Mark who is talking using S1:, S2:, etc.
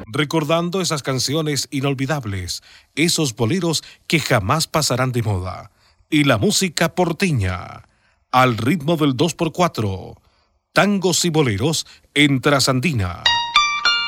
S1: recordando esas canciones inolvidables, esos boleros que jamás pasarán de moda, y la música porteña, al ritmo del 2x4, tangos y boleros en Trasandina.